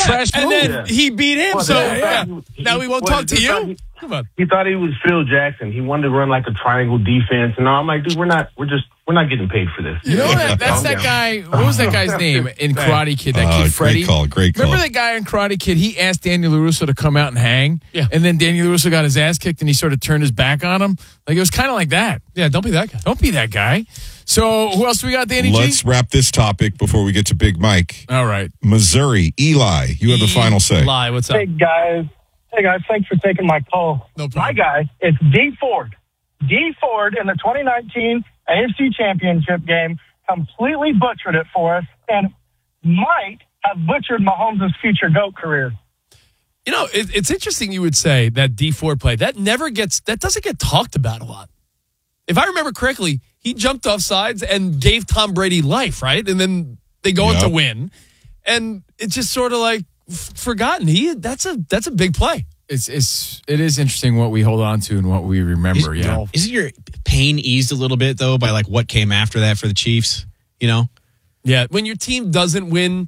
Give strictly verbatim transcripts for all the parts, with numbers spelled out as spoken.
yeah, trash and move. then Yeah. he beat him. Well, so yeah, yeah. he- he- now we won't well, talk to he thought you. he- Come on. He thought he was Phil Jackson. He wanted to run like a triangle defense, and I'm like, dude, we're not. We're just. We're not getting paid for this. You know that, that's Calm that down. guy. What was that guy's name in Karate Kid? That Uh, kid, Freddie. great call, great call. Remember that guy in Karate Kid? He asked Daniel LaRusso to come out and hang. Yeah. And then Daniel LaRusso got his ass kicked, and he sort of turned his back on him. Like it was kind of like that. Yeah, don't be that guy. Don't be that guy. So who else we got, Danny G? Let's wrap this topic before we get to Big Mike. All right. Missouri, Eli, you have the final say. Lie. What's up? Hey guys, hey guys, thanks for taking my call. No My problem. guy, it's D Ford. D Ford in the twenty nineteen A F C Championship game completely butchered it for us and might have butchered Mahomes' future GOAT career. You know, it, it's interesting you would say that D Ford play. That never gets, that doesn't get talked about a lot. If I remember correctly, he jumped off sides and gave Tom Brady life, right? And then they go on Yep. to win. And it's just sort of like f- forgotten. He that's a that's a big play. It's it's it is interesting what we hold on to and what we remember. Is- Yeah. Isn't your pain eased a little bit, though, by like what came after that for the Chiefs? You know? Yeah. When your team doesn't win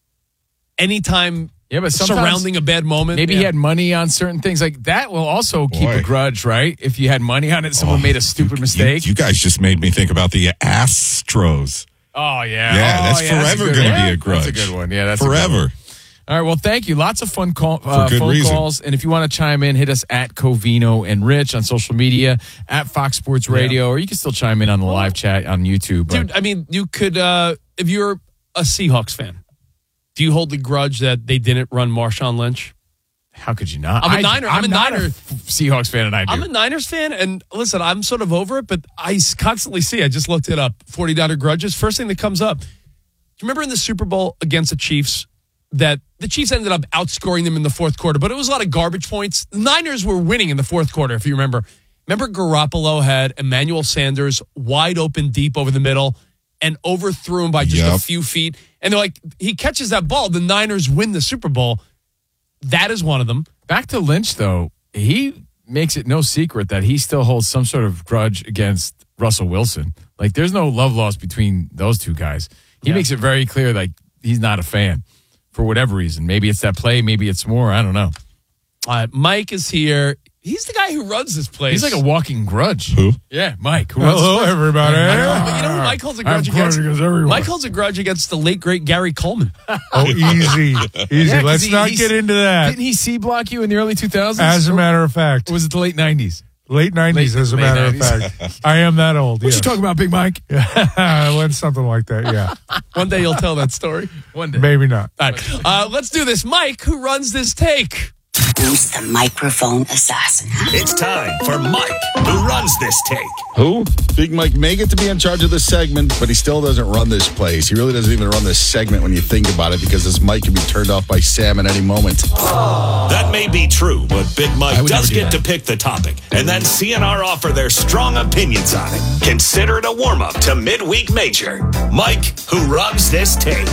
anytime Yeah, but sometimes surrounding a bad moment. maybe yeah. he had money on certain things. Like that will also keep Boy. a grudge, right? If you had money on it, someone Oh, made a stupid you- mistake. You, you guys just made me think about the Astros. oh yeah. Yeah, Oh, that's yeah, forever good going to one. be a grudge. That's a good one. Yeah, that's a good one. forever. All right, well, thank you. Lots of fun call, uh, good phone reason. calls. And if you want to chime in, hit us at Covino and Rich on social media, at Fox Sports Radio, or you can still chime in on the live chat on YouTube. But Dude, I mean, you could, uh, if you're a Seahawks fan, do you hold the grudge that they didn't run Marshawn Lynch? how could you not? I'm a I- Niner. I'm a not Niner. F- Seahawks fan, and I do. I'm a Niners fan, and listen, I'm sort of over it, but I s- constantly see, I just looked it up, forty-niner grudges. First thing that comes up, do you remember in the Super Bowl against the Chiefs that the Chiefs ended up outscoring them in the fourth quarter, but it was a lot of garbage points. The Niners were winning in the fourth quarter, if you remember. Remember Garoppolo had Emmanuel Sanders wide open deep over the middle and overthrew him by just a Yep. few feet. And they're like, he catches that ball, the Niners win the Super Bowl. That is one of them. Back to Lynch, though, he makes it no secret that he still holds some sort of grudge against Russell Wilson. Like, there's no love lost between those two guys. He Yeah. makes it very clear, like, he's not a fan for whatever reason. Maybe it's that play, maybe it's more. I don't know. Uh, Mike is here. He's the guy who runs this place. He's like a walking grudge. Who? Yeah, Mike. Who runs Hello, this place. everybody. But you know who Mike holds a grudge I'm grudge against? against everyone. Mike holds a grudge against the late, great Gary Coleman. Oh, easy. Easy. Yeah, 'cause Let's he- not he's- get into that. Didn't he C block you in the early two thousands? As a matter of fact, Or was it the late nineties? late nineties, Late- as a late matter nineties. of fact. I am that old. What Yes. you talking about, Big Mike? Yeah. Went something like that, yeah. One day you'll tell that story. One day. Maybe not. All right, uh, let's do this. Mike, who runs this take? Who's the microphone assassin? It's time for Mike, who runs this take. Who? Big Mike may get to be in charge of this segment, but he still doesn't run this place. He really doesn't even run this segment when you think about it, because this mic can be turned off by Sam at any moment. That may be true, but Big Mike would does never do get that. to pick the topic, and then C N R offer their strong opinions on it. Consider it a warm-up to Midweek Major. Mike, who runs this take.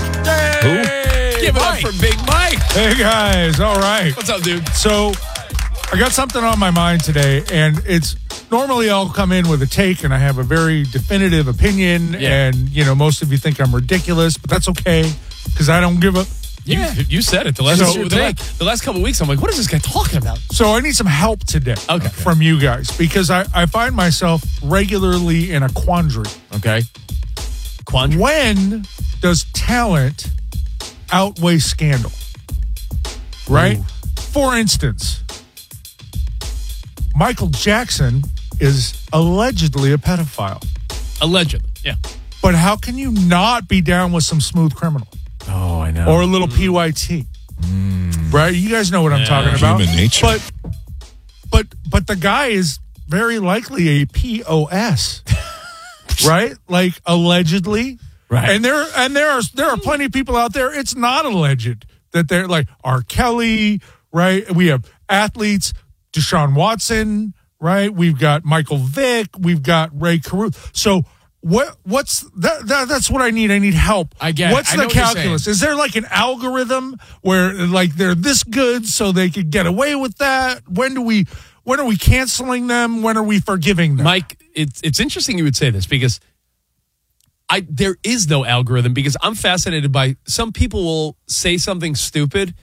Give it up for Big Mike. Hey, guys. All right. What's up, dude? So I got something on my mind today, and it's normally I'll come in with a take, and I have a very definitive opinion, Yeah. and, you know, most of you think I'm ridiculous, but that's okay, because I don't give a... Yeah, you, you said it. The last, So- the, last, the last couple of weeks, I'm like, what is this guy talking about? So I need some help today Okay. from you guys, because I, I find myself regularly in a quandary. Okay. Quandary. When does talent outweigh scandal? Right? For instance, Michael Jackson is allegedly a pedophile. Allegedly, yeah. But how can you not be down with some Smooth Criminal Oh, I know. or a little P Y T? Right? You guys know what I'm talking about. Human nature. But but but the guy is very likely a P O S. Right? Like allegedly. Right. And there and there are there are plenty of people out there. It's not alleged that they're like R. Kelly, right? We have athletes, Deshaun Watson, right? We've got Michael Vick, we've got Ray Caruso. So what what's that, that that's what I need. I need help. I get it. What's I the know what you're calculus? saying. Is there like an algorithm where like they're this good so they could get away with that? When do we when are we canceling them? When are we forgiving them? Mike, it's it's interesting you would say this because I there is no algorithm because I'm fascinated by some people will say something stupid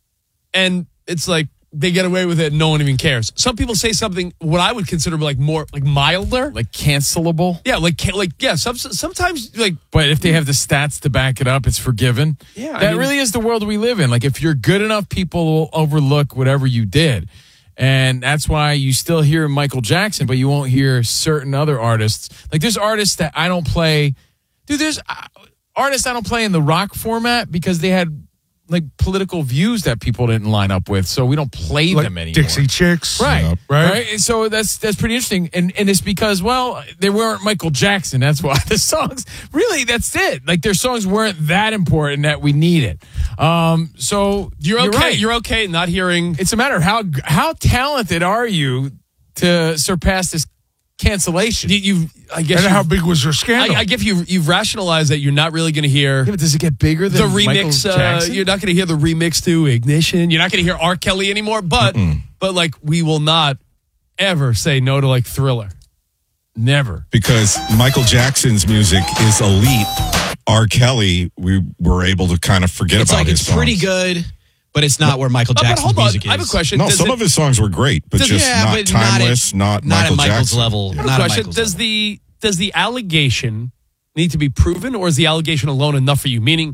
and it's like they get away with it and no one even cares. Some people say something what I would consider like more like milder, like cancelable. Yeah, like like yeah. Some, sometimes like, but if they have the stats to back it up, it's forgiven. Yeah, that I mean, really is the world we live in. Like if you're good enough, people will overlook whatever you did, and that's why you still hear Michael Jackson, but you won't hear certain other artists. Like there's artists that I don't play. Dude, there's uh, artists I don't play in the rock format because they had like political views that people didn't line up with, so we don't play like them anymore. Dixie Chicks, right, yep. right, right. And so that's that's pretty interesting, and and it's because well, they weren't Michael Jackson. That's why the songs really that's it. Like their songs weren't that important that we need it. Um, so you're, you're okay. right. You're okay not hearing. It's a matter of how how talented are you to surpass this cancellation. You, you I guess. And you, how big was your scandal? I, I guess you you've rationalized that you're not really going to hear. Yeah, but does it get bigger than the remix? Uh, you're not going to hear the remix to Ignition. You're not going to hear R. Kelly anymore. But Mm-mm. but like we will not ever say no to like Thriller. Never, because Michael Jackson's music is elite. R. Kelly, we were able to kind of forget it's about like his it's songs. pretty good. But it's not where Michael oh, Jackson's music on. I have a is. question. No, does some it, of his songs were great, but does, just yeah, not but timeless, not, at, not, not Michael at Michael's Jackson. level. I have Not a at question. Michael's Does level. the does the allegation need to be proven, or is the allegation alone enough for you? Meaning,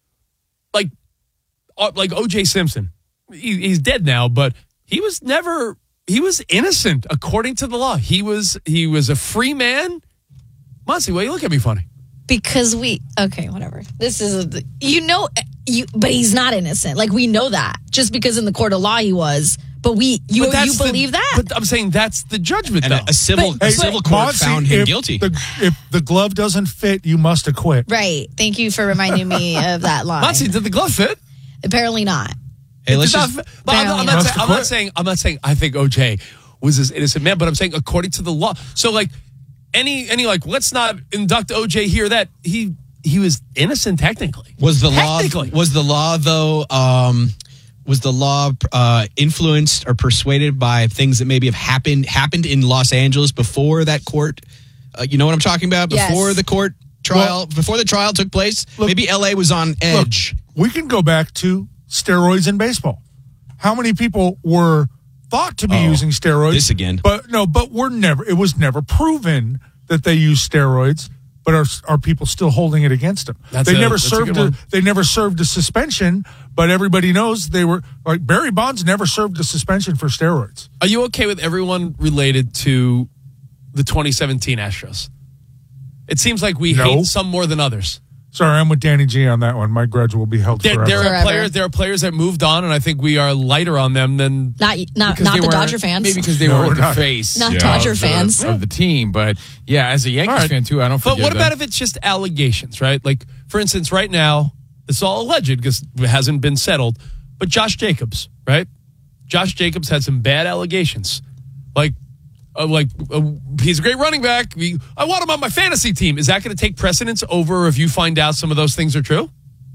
like, uh, like O J Simpson, he, he's dead now, but he was never he was innocent according to the law. He was he was a free man. Monty, why you look at me funny? Because we okay, whatever. This is a, you know you, but he's not innocent. Like we know that just because in the court of law he was. But we you But that's you believe the, that? But I'm saying that's the judgment, And though. a, a civil But- a civil but- court Monty, found him if guilty. The, if the glove doesn't fit, you must acquit. Right. Thank you for reminding me of that line. Monty, did the glove fit? Apparently not. Hey, let's Did just not fit. But I'm, I'm, not Must saying, I'm not acquit. saying I'm not saying I think O J was this innocent man, but I'm saying according to the law. So like any any like let's not induct O J here. That he he was innocent technically. Was the law Technically. was the law though um, was the law uh, influenced or persuaded by things that maybe have happened happened in Los Angeles before that court? Uh, you know what I'm talking about? Yes. Before the court trial, Well, before the trial took place, look- maybe L A was on edge. Look, we can go back to steroids in baseball. How many people were thought to be Oh, using steroids? this again. But no, but we're never, it was never proven that they used steroids, but are, are people still holding it against them? That's they a- never that's a served good a, one. they never served a suspension, but everybody knows they were, like Barry Bonds never served a suspension for steroids. Are you okay with everyone related to the twenty seventeen Astros? It seems like we No. hate some more than others. Sorry, I'm with Danny G on that one. My grudge will be held There, forever. there are Forever. players. There are players that moved on, and I think we are lighter on them than. Not not Because not they the weren't- Dodger fans. Maybe because they No, weren't we're the not. face Not of Dodger the- fans. of the team. But yeah, as a Yankees All right. fan too, I don't But forgive what about them. if it's just allegations, right? Like, for instance, right now, it's all alleged because it hasn't been settled. But Josh Jacobs, right? Josh Jacobs had some bad allegations. Like, uh, like uh, he's a great running back. We, I want him on my fantasy team. Is that going to take precedence over if you find out some of those things are true?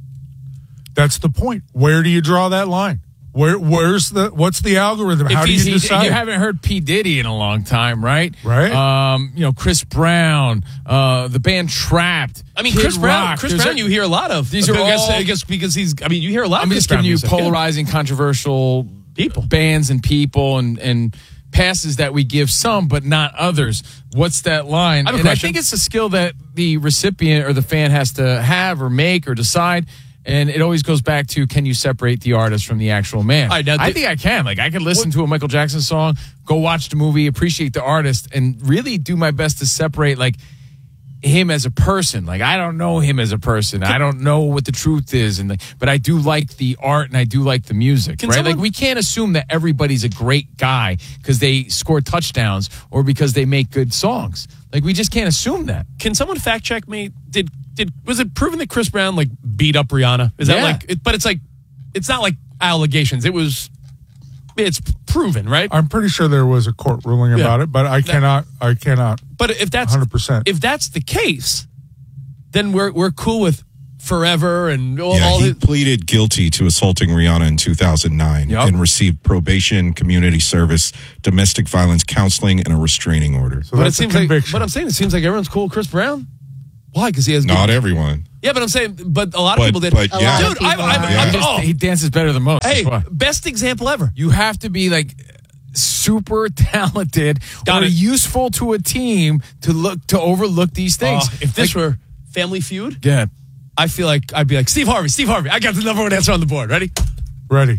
That's the point. Where do you draw that line? Where where's the what's the algorithm? If How do you he's- he- decide? You haven't heard P. Diddy in a long time, right? Right. Um, you know, Chris Brown, uh, the band Trapped. I mean, Kid Chris Brown. Rock. Chris There's Brown, a- you hear a lot of. These I are guess, all- I guess because he's. I mean, you hear a lot. I'm of Chris just Brown giving you music. polarizing, controversial People. bands and people and and passes that we give some, but not others. What's that line? I have a and I question. think it's a skill that the recipient or the fan has to have or make or decide. And it always goes back to, can you separate the artist from the actual man? All right, now I the- think I can. Like, I could listen to a Michael Jackson song, go watch the movie, appreciate the artist, and really do my best to separate, like, him as a person. Like, I don't know him as a person. I don't know what the truth is, and like, but I do like the art and I do like the music, Can right? someone- Like, we can't assume that everybody's a great guy because they score touchdowns or because they make good songs. Like, we just can't assume that. Can someone fact check me? Did did was it proven that Chris Brown like beat up Rihanna? Is that Yeah. like? It, but it's like, it's not like allegations. It was, it's proven, right? I'm pretty sure there was a court ruling Yeah. about it, but I cannot. I cannot. But if that's one hundred percent. if that's the case, then we're we're cool with forever and all, Yeah, all he his, pleaded guilty to assaulting Rihanna in two thousand nine Yep. and received probation, community service, domestic violence counseling, and a restraining order. So But it that's a seems like. conviction. But I'm saying it seems like everyone's cool with Chris Brown. Why? Because he has Not good- everyone. Yeah, but I'm saying, but a lot of But- people did. but, yeah. Dude, I, I, I, Yeah. I'm, He just- oh, he dances better than most. hey, That's why. best example ever. You have to be like super talented Got or it. useful to a team to look to overlook these things. Oh, if this Like, were Family Feud, yeah, I feel like I'd be like, Steve Harvey, Steve Harvey. I got the number one answer on the board. Ready? Ready.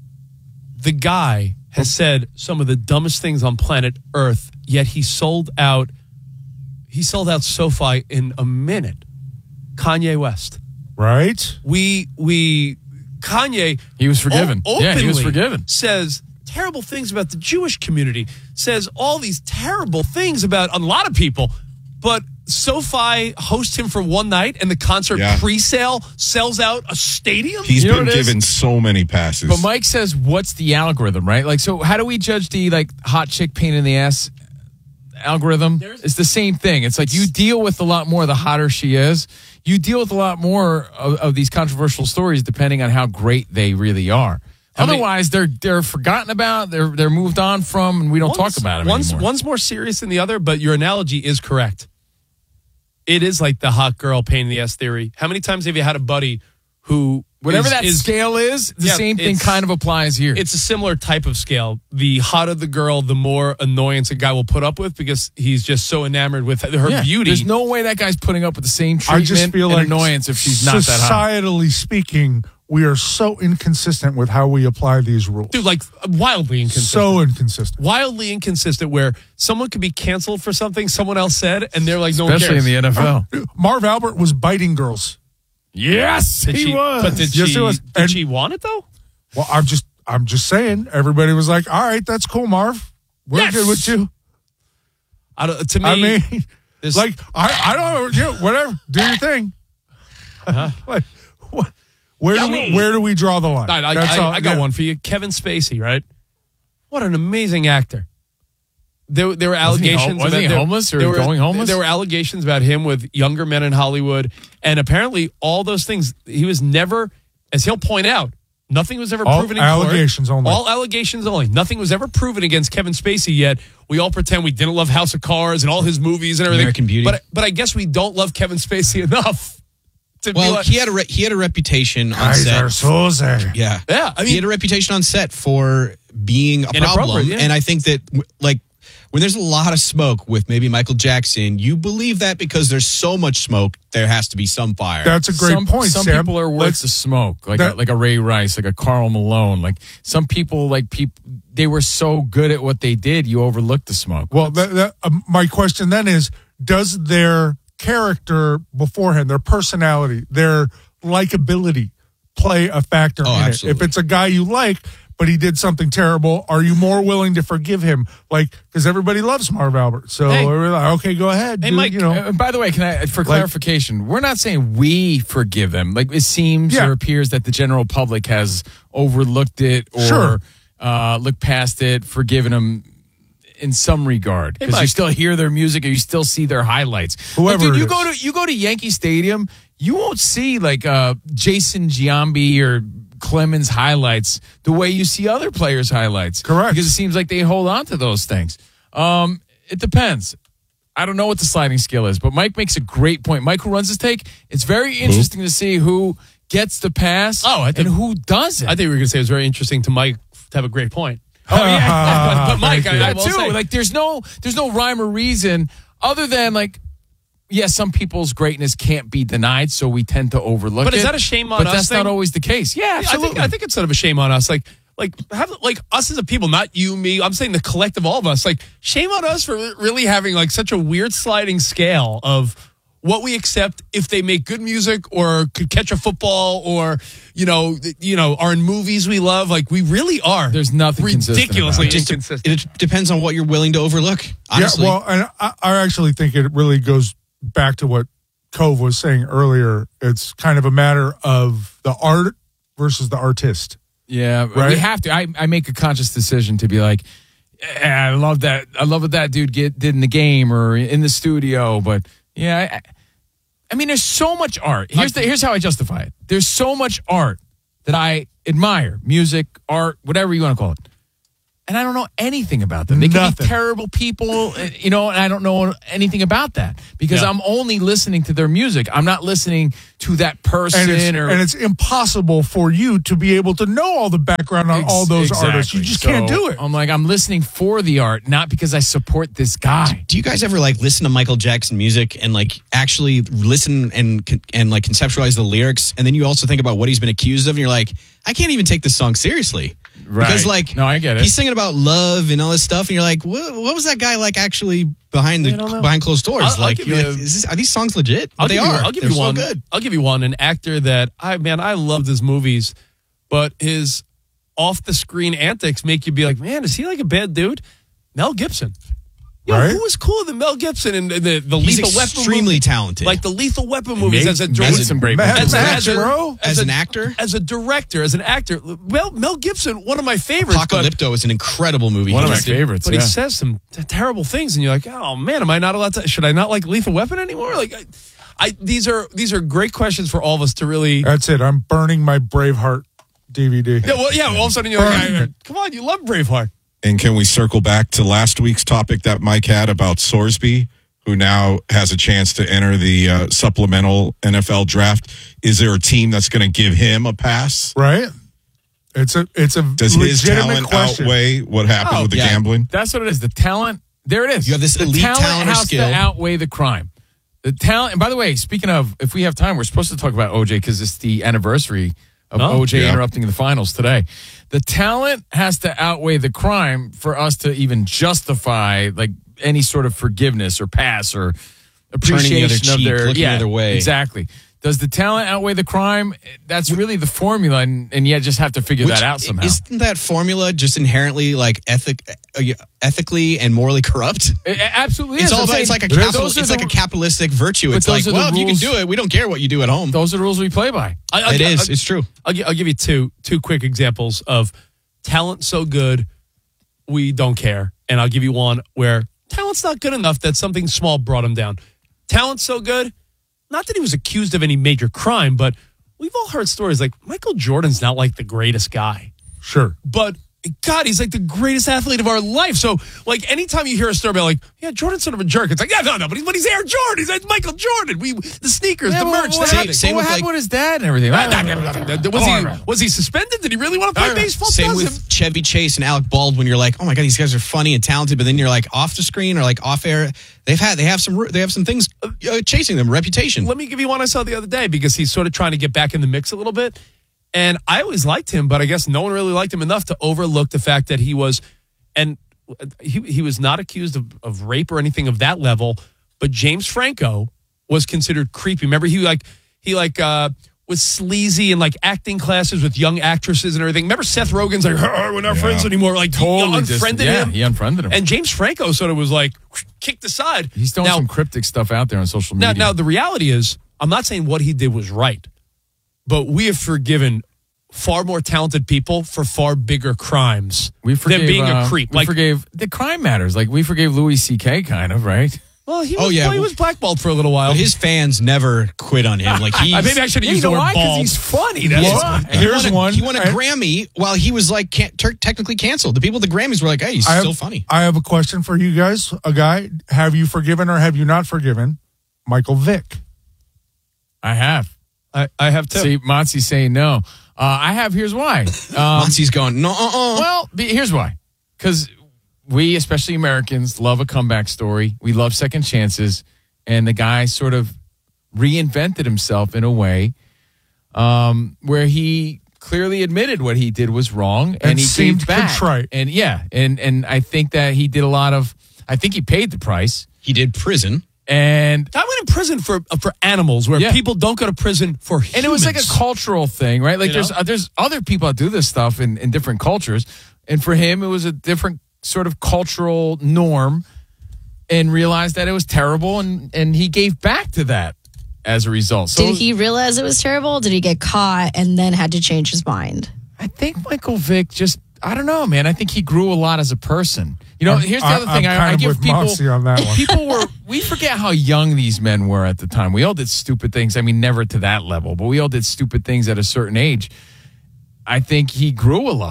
The guy has said some of the dumbest things on planet Earth, yet he sold out. He sold out SoFi in a minute. Kanye West. Right? We we Kanye he was forgiven. o- yeah, he was openly forgiven. Says terrible things about the Jewish community. Says all these terrible things about a lot of people, but SoFi hosts him for one night, and the concert Yeah. pre-sale sells out a stadium. He's You know been what it is? given so many passes. But Mike says, "What's the algorithm?" Right? Like, so how do we judge the like hot chick pain in the ass algorithm? There's- It's the same thing. It's like you deal with a lot more the hotter she is. You deal with a lot more of, of these controversial stories depending on how great they really are. How many- Otherwise, they're they're forgotten about. They're they're moved on from, and we don't One's- talk about them one's, anymore. One's more serious than the other, but your analogy is correct. It is like the hot girl pain in the ass theory. How many times have you had a buddy who Whatever is- that is- scale is, the Yeah, same thing it's- kind of applies here. It's a similar type of scale. The hotter the girl, the more annoyance a guy will put up with because he's just so enamored with her Yeah, beauty. There's no way that guy's putting up with the same I treatment just feel and like annoyance if she's not that hot. societally speaking, we are so inconsistent with how we apply these rules. Dude, like wildly inconsistent. So inconsistent. wildly inconsistent where someone could be canceled for something someone else said and they're like, no one Especially cares. in the N F L. Marv Albert was biting girls. Yes, Did he she, was. But did Yes, she, he was. did And- she want it though? Well, I'm just I'm just saying, everybody was like, all right, that's cool, Marv. We're Yes! good with you. I don't, to me, I mean, this- like, I, I don't know, you know, whatever, do your thing. Uh-huh. Like, what, where, do we, where do we draw the line? I, I, That's I, all- I got yeah. one for you. Kevin Spacey, right? What an amazing actor. There, there were Wasn't he allegations. hom- wasn't about, he there- homeless or there were- going homeless? There were allegations about him with younger men in Hollywood, and apparently all those things. He was never, as he'll point out, nothing was ever All proven in allegations court. only. All allegations only. Nothing was ever proven against Kevin Spacey yet. We all pretend we didn't love House of Cards and all his movies and everything. American Beauty. But but I guess we don't love Kevin Spacey enough to be Well, like, he had a re- he had a reputation on set. Kaiser Soze. Yeah, Yeah, I he mean- had a reputation on set for being a Inappropriate, problem, yeah. and I think that w- like when there's a lot of smoke with maybe Michael Jackson, you believe that because there's so much smoke, there has to be some fire. That's a great some, point, Some Sam. people are worth Let's- the smoke, like that- a, like a Ray Rice, like a Carl Malone. Like some people, like people, they were so good at what they did, you overlooked the smoke. Well, that, that, uh, my question then is, does their character beforehand, their personality, their likability play a factor Oh, in absolutely. it? If it's a guy you like, but he did something terrible, are you more willing to forgive him? Like, because everybody loves Marv Albert. So Hey. we're like, okay, go ahead. Hey, dude, Mike, you know. Uh, by the way, can I, for clarification, we're not saying we forgive them. Like it seems Yeah. or appears that the general public has overlooked it or Sure. uh, looked past it, forgiven them in some regard because you Mike. still hear their music or you still see their highlights. Whoever Like, dude, it you is. go to you go to Yankee Stadium, you won't see like uh, Jason Giambi or Clemens highlights the way you see other players' highlights. Correct. Because it seems like they hold on to those things. Um, it depends. I don't know what the sliding scale is, but Mike makes a great point. Mike, who runs his take, it's very interesting to see who gets the pass Oh, I think- and who doesn't. I think we were going to say it was very interesting to Mike to have a great point. Oh yeah, but, but Mike, thank you. I, I that will too. say, Like, there's no, there's no rhyme or reason other than like, yes, some people's greatness can't be denied, so we tend to overlook it. But is that a shame on But us that's thing? not always the case. Yeah, I absolutely. think I think it's sort of a shame on us. Like like have like us as a people, not you, me. I'm saying the collective, all of us. Like shame on us for really having like such a weird sliding scale of what we accept if they make good music or could catch a football or you know th- you know are in movies we love. Like we really are. There's nothing consistent ridiculously about it. Just inconsistent. it depends on what you're willing to overlook. Honestly, Yeah, well, and I, I actually think it really goes back to what Cove was saying earlier. It's kind of a matter of the art versus the artist. Yeah, Right? we have to. I, I make a conscious decision to be like, eh, I love that. I love what that dude get, did in the game or in the studio. But yeah, I, I mean, there's so much art. Here's the, here's how I justify it. There's so much art that I admire, music, art, whatever you want to call it. and I don't know anything about them. They could Nothing. be terrible people, uh, you know, and I don't know anything about that because Yeah. I'm only listening to their music. I'm not listening to that person. And it's, or, and it's impossible for you to be able to know all the background on Ex- all those exactly. artists. You just So, can't do it. I'm like, I'm listening for the art, not because I support this guy. Do you guys ever like listen to Michael Jackson music and like actually listen and and like conceptualize the lyrics, and then you also think about what he's been accused of, and you're like, I can't even take this song seriously. Right. Because like, No, I get it. He's singing about love and all this stuff, and you're like, what, what was that guy like actually behind the I don't know. behind closed doors? I'll- I'll like, give you're you like a- is this, are these songs legit? I'll they give are. You, I'll give They're you so one. good. I'll give you one. An actor that I man, I loved his movies, but his off the screen antics make you be like, man, is he like a bad dude? Mel Gibson. Yo, Right? who was cooler than Mel Gibson in the the, the He's Lethal Weapon extremely movie? talented. Like the Lethal Weapon movies as a made director. some great Mad movies. As a- Max, as a- bro. as a- an actor, As a director, as an actor, well, Mel Gibson, one of my favorites. but- Apocalypto is an incredible movie. One of He my just did- favorites. But yeah. he says some t- terrible things, and you're like, "Oh man, am I not allowed to? Should I not like Lethal Weapon anymore?" Like, I, I these are these are great questions for all of us to really. That's it. I'm burning my Braveheart D V D. Yeah, well, yeah. All of a sudden, you're like, I- "Come on, you love Braveheart." And can we circle back to last week's topic that Mike had about Sorsby, who now has a chance to enter the uh, supplemental N F L draft? Is there a team that's going to give him a pass? Right? It's a it's a Does his legitimate talent question. outweigh what happened Oh, with the yeah. gambling? That's what it is. The talent, there it is. You have this the elite talent, talent or has skill. to outweigh the crime. The talent, and by the way, speaking of, if we have time, we're supposed to talk about O J because it's the anniversary of Oh, O J yeah. interrupting the finals today. The talent has to outweigh the crime for us to even justify like any sort of forgiveness or pass or appreciation the other of cheek, their looking the yeah, other way. Exactly. Does the talent outweigh the crime? That's really the formula, and, and you just have to figure Which- that out somehow. Isn't that formula just inherently like ethic, uh, ethically and morally corrupt? It, it absolutely It's is. all I'm about. saying It's like a those capital, are It's the- like a capitalistic virtue. But It's those like, are the well, if you can rules- do it, we don't care what you do at home. Those are the rules we play by. I, I'll, It is. I'll, It's true. I'll, gi- I'll give you two two quick examples of talent so good we don't care, and I'll give you one where talent's not good enough that something small brought him down. Talent so good, not that he was accused of any major crime, but we've all heard stories like Michael Jordan's not like the greatest guy, Sure. but God, he's like the greatest athlete of our life. So, like, anytime you hear a story about, like, yeah, Jordan's sort of a jerk, it's like, yeah, no, no, but, he, but he's Air Jordan. He's like Michael Jordan. We, the sneakers, Yeah, the but merch, what the happened, same what with, happened like- with his dad and everything? was he was he suspended? Did he really want to play baseball? Same Does with him. Chevy Chase and Alec Baldwin. You're like, oh my god, these guys are funny and talented, but then you're like off the screen or like off air. They've had they have some they have some things uh, chasing them, reputation. Let me give you one I saw the other day because he's sort of trying to get back in the mix a little bit. And I always liked him, but I guess no one really liked him enough to overlook the fact that he was, and he he was not accused of, of rape or anything of that level. But James Franco was considered creepy. Remember, he like he like uh, was sleazy in like acting classes with young actresses and everything. Remember, Seth Rogen's like, "Oh, we're not Yeah. friends anymore." Like Totally he unfriended dis- yeah, him. he unfriended him. And James Franco sort of was like kicked aside. He's throwing Now- some cryptic stuff out there on social Now, media. now the reality is, I'm not saying what he did was right, but we have forgiven far more talented people for far bigger crimes we forgave than being uh, a creep. We Like, forgave the crime matters. Like we forgave Louis C K, kind of, right? well, he was, Oh, yeah. well, he was blackballed for a little while. But his fans never quit on him. Like he, I maybe I should have You used know the word why? Because bald. he's funny. That's Yes. why. He Here's won a, one. He won a And- Grammy while he was like can, ter- technically canceled. The people at the Grammys were like, "Hey, he's I have, still funny." I have a question for you guys. A guy, have you forgiven or have you not forgiven Michael Vick? I have. I, I have to. See, Montzy's saying no. Uh, I have. Here's why. Um, Monty's going, "No, uh, uh." well, be, here's why. Because we, especially Americans, love a comeback story. We love second chances, and the guy sort of reinvented himself in a way um, where he clearly admitted what he did was wrong, and, And he seemed gave back. contrite. And yeah, and and I think that he did a lot of. I think he paid the price, He did prison. and I went in prison for uh, for animals, where Yeah. people don't go to prison for humans. and it was like a cultural thing, right? Like You there's know? uh, there's other people that do this stuff in, in different cultures, and for him it was a different sort of cultural norm, and realized that it was terrible, and and he gave back to that as a result. So Did he realize it was terrible? Did he get caught and then had to change his mind? I think Michael Vick just I don't know, man. I think he grew a lot as a person. You know, I'm- here's the I- other thing. I'm I, kind I of give with people Monty on that one. people were we forget how young these men were at the time. We all did stupid things. I mean, never to that level, but we all did stupid things at a certain age. I think he grew a lot.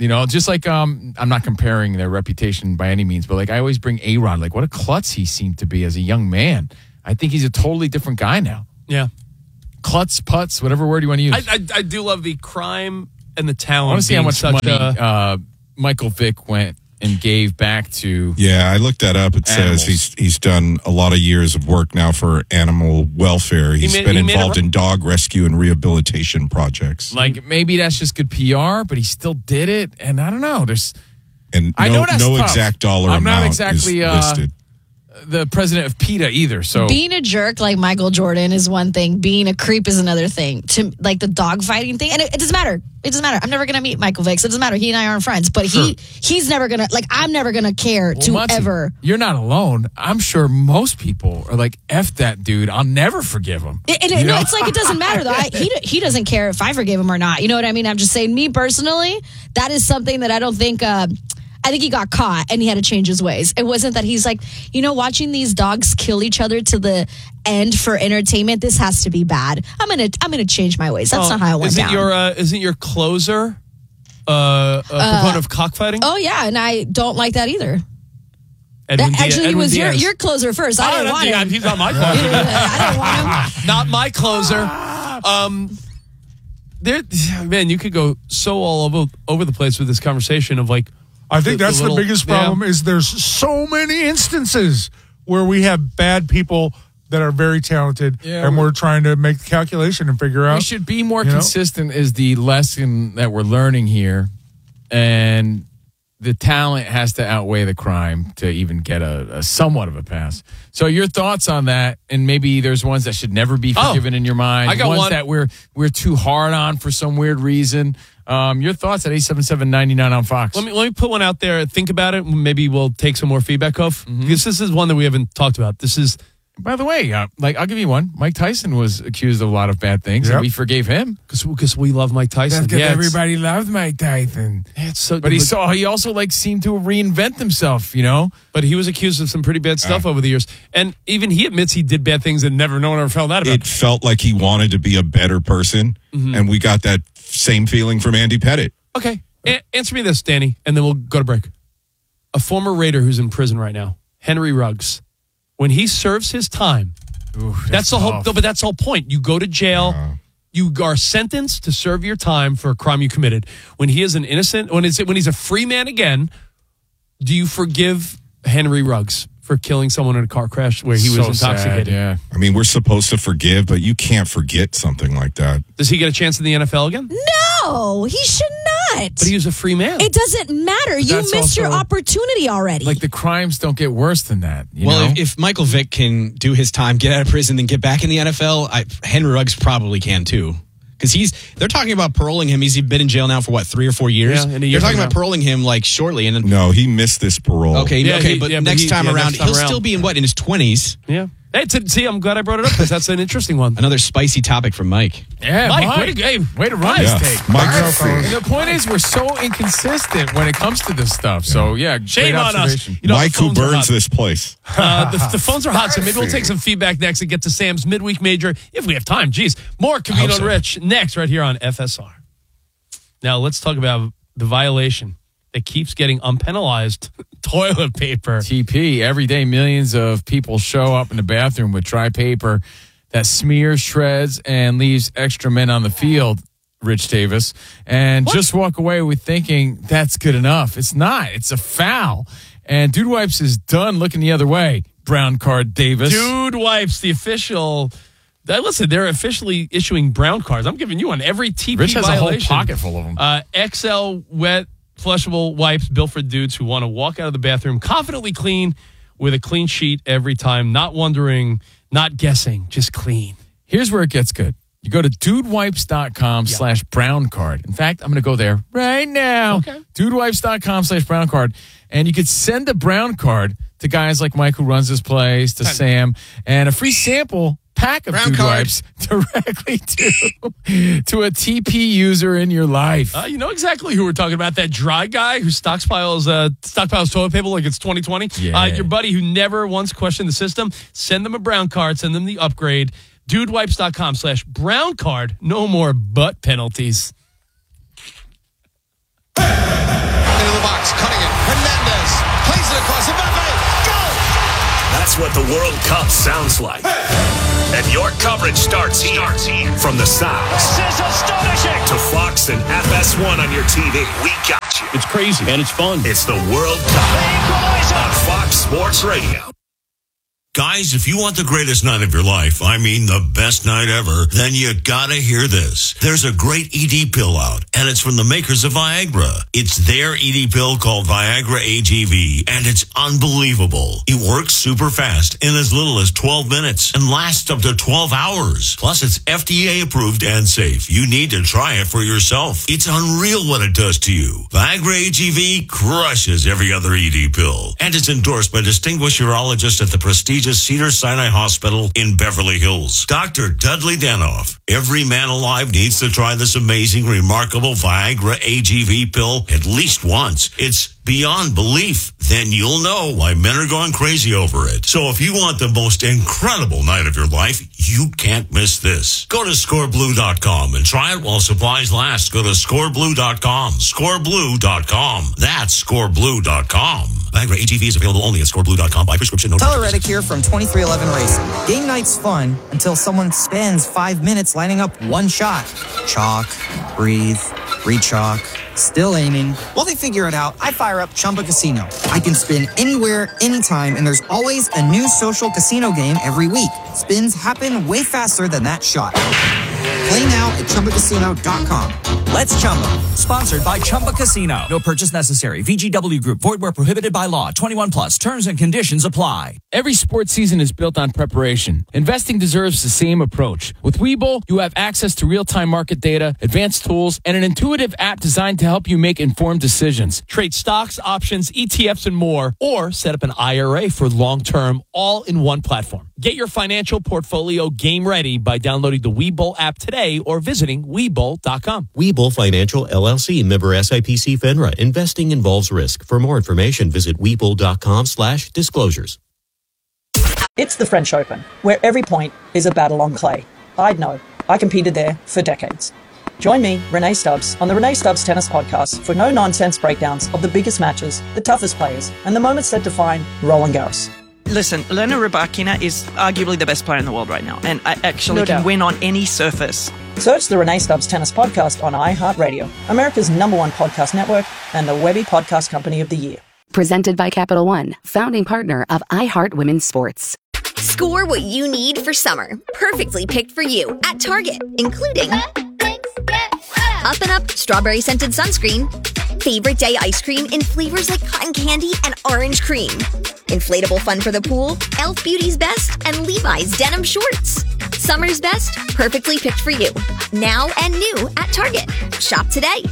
You know, just like um, I'm not comparing their reputation by any means, but like I always bring A-Rod. Like what a klutz he seemed to be as a young man. I think he's a totally different guy now. Yeah. Klutz, putz, whatever word you want to use. I, I, I do love the crime and the talent. I want to see how much such money a, uh, Michael Vick went and gave back to. Yeah, I looked that up. It animals. says he's he's done a lot of years of work now for animal welfare. He's made- been he made involved it- in dog rescue and rehabilitation projects. Like maybe that's just good P R, but he still did it. And I don't know. There's And I no, know that's no tough. exact dollar I'm not amount exactly, is uh, listed. the president of PETA either. So Being a jerk like Michael Jordan is one thing. Being a creep is another thing. To like the dog fighting thing, and it, it doesn't matter. It doesn't matter. I'm never gonna meet Michael Vick. So it doesn't matter. He and I aren't friends, but he he's never gonna like. I'm never gonna care to Muncie, ever. You're not alone. I'm sure most people are like, F that dude. I'll never forgive him. It, it, You no, know? it's like it doesn't matter though. I, he he doesn't care if I forgive him or not. You know what I mean? I'm just saying, me personally, that is something that I don't think. Uh, I think he got caught and he had to change his ways. It wasn't that he's like, you know, watching these dogs kill each other to the end for entertainment. This has to be bad. I'm gonna I'm gonna change my ways. That's Oh, not how I went isn't down. Your, uh, isn't your closer uh, a proponent of cockfighting? oh yeah, and I don't like that either. Edwin That Diaz- actually Edwin was your Diaz. your closer first. I Oh, didn't not want Diaz. him. He's not my closer. I didn't want him. Not my closer. Um, there, man, you could go so all over over the place with this conversation of like. I think the- the that's the, little- biggest yeah. problem is there's so many instances where we have bad people that are very talented Yeah, and we- we're trying to make the calculation and figure out. We should be more you know? consistent is the lesson that we're learning here. And the talent has to outweigh the crime to even get a, a somewhat of a pass. So your thoughts on that, and maybe there's ones that should never be Oh, forgiven in your mind. I got ones one. that we're we're too hard on for some weird reason. Um, your thoughts at eight seven seven, nine nine on Fox. Let me let me put one out there. Think about it. Maybe we'll take some more feedback off because this is one that we haven't talked about. This is By the way, uh, like I'll give you one. Mike Tyson was accused of a lot of bad things, Yep. and we forgave him. because we love Mike Tyson. Because Yeah, it's- everybody loved Mike Tyson. It's so, But he saw he also like seemed to reinvent himself, you know? But he was accused of some pretty bad stuff over the years, and even he admits he did bad things and never no one ever found out about. It felt like he wanted to be a better person, and we got that same feeling from Andy Pettit. Okay, a- answer me this, Danny, and then we'll go to break. A former Raider who's in prison right now, Henry Ruggs, when he serves his time, Ooh, that's, the whole. tough. no, But that's the whole point. You go to jail. You are sentenced to serve your time for a crime you committed. When he is an innocent, when it's when he's a free man again, do you forgive Henry Ruggs for killing someone in a car crash where he was So intoxicated? sad, yeah. I mean, we're supposed to forgive, but you can't forget something like that. Does he get a chance in the N F L again? No, he should not. But he was a free man. It doesn't matter. You that's missed your also- opportunity already. Like the crimes don't get worse than that. You well, know? if, if Michael Vick can do his time, get out of prison, then get back in the N F L, I, Henry Ruggs probably can too. Because he's, they're talking about paroling him. He's been in jail now for what, three or four years? Yeah, in a year they're talking from about now. paroling him like shortly, and then No, he missed this parole. okay, Yeah, okay, he- but yeah, but next he- time yeah, around, next time he'll around. still be in what in his twenties. Yeah. Hey, t- see, I'm glad I brought it up because that's an interesting one. Another spicy topic from Mike. yeah, Mike, Mike, way to- hey, way to run Yeah. this take. Mike, And the point is, we're so inconsistent when it comes to this stuff. So, yeah, Shame great on us. observation. You know, Mike, the who phones are burns hot. this place. Uh, the, the phones are hot, so maybe we'll take some feedback next and get to Sam's midweek major if we have time. Jeez, more Cavino and so. Rich next right here on F S R. Now let's talk about the violation that keeps getting unpenalized toilet paper. T P, every day millions of people show up in the bathroom with dry paper that smears, shreds, and leaves extra men on the field, Rich Davis, and just walk away with thinking that's good enough. It's not. It's a foul. And Dude Wipes is done looking the other way. Brown card, Davis. Dude Wipes, the official. Uh, listen, they're officially issuing brown cards. I'm giving you one every T P Rich has violation. a whole pocket full of them. Uh, X L wet flushable wipes built for dudes who want to walk out of the bathroom confidently clean with a clean sheet every time, not wondering, not guessing, just clean. Here's where it gets good. You go to dudewipes.com slash brown card. In fact, I'm going to go there right now. Okay. Dudewipes.com slash brown card. And you could send a brown card to guys like Mike who runs this place, to Sam, and a free sample pack of Brown Dude card. Wipes directly to, to a T P user in your life. Uh, you know exactly who we're talking about. That dry guy who stockpiles uh, stockpiles toilet paper like it's twenty twenty. Yeah. Uh, your buddy who never once questioned the system. Send them a brown card. Send them the upgrade. Dudewipes.com slash brown card. No more butt penalties. what the World Cup sounds like. And your coverage starts here. From the sounds this is astonishing. to Fox and F S one on your T V. We got you. It's crazy and it's fun. It's the World Cup on Fox Sports Radio. Guys, if you want the greatest night of your life, I mean the best night ever, then you gotta hear this. There's a great E D pill out, and it's from the makers of Viagra. It's their E D pill called Viagra A G V, and it's unbelievable. It works super fast in as little as twelve minutes and lasts up to twelve hours. Plus, it's F D A approved and safe. You need to try it for yourself. It's unreal what it does to you. Viagra A G V crushes every other E D pill, and it's endorsed by distinguished urologists at the prestigious Cedars-Sinai Hospital in Beverly Hills. Doctor Dudley Danoff. Every man alive needs to try this amazing, remarkable Viagra A G V pill at least once. It's beyond belief. Then you'll know why men are going crazy over it. So if you want the most incredible night of your life, you can't miss this. Go to score blue dot com and try it while supplies last. Go to score blue dot com. score blue dot com. That's score blue dot com. Viagra A G V is available only at score blue dot com by prescription. No Tyler Reddick here from twenty-three eleven Racing. Game night's fun until someone spends five minutes lining up one shot. Chalk, breathe, re-chalk, still aiming. While they figure it out, I fire up Chumba Casino. I can spin anywhere, anytime, and there's always a new social casino game every week. Spins happen way faster than that shot. Play now at chumba casino dot com. Let's Chumba. Sponsored by Chumba Casino. No purchase necessary. V G W Group. Void where prohibited by law. twenty-one plus. Terms and conditions apply. Every sports season is built on preparation. Investing deserves the same approach. With Webull, you have access to real-time market data, advanced tools, and an intuitive app designed to help you make informed decisions. Trade stocks, options, E T Fs, and more, or set up an I R A for long-term, all in one platform. Get your financial portfolio game ready by downloading the Webull app today or visiting Webull dot com. Webull Financial, L L C, member S I P C FINRA. Investing involves risk. For more information, visit Webull dot com slash disclosures. It's the French Open, where every point is a battle on clay. I'd know. I competed there for decades. Join me, Renee Stubbs, on the Renee Stubbs Tennis Podcast for no-nonsense breakdowns of the biggest matches, the toughest players, and the moments that define Roland Garros. Listen, Elena Rybakina is arguably the best player in the world right now, and I actually No can doubt. win on any surface. Search the Renee Stubbs Tennis Podcast on iHeartRadio, America's number one podcast network, and the Webby Podcast Company of the Year. Presented by Capital One, founding partner of iHeart Women's Sports. Score what you need for summer. Perfectly picked for you at Target, including Up and Up Strawberry Scented Sunscreen, Favorite Day Ice Cream in flavors like cotton candy and orange cream, Inflatable Fun for the Pool, Elf Beauty's Best, and Levi's Denim Shorts. Summer's best, perfectly picked for you. Now and new at Target. Shop today.